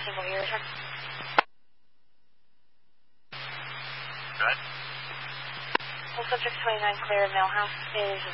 single ear return. Good. Well, subject 29 clear of Millhouse is